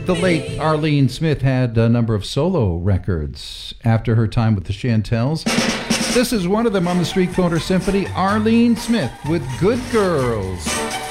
The late Arlene Smith had a number of solo records after her time with the Chantels. This is one of them on the Street Corner Symphony, Arlene Smith with Good Girls.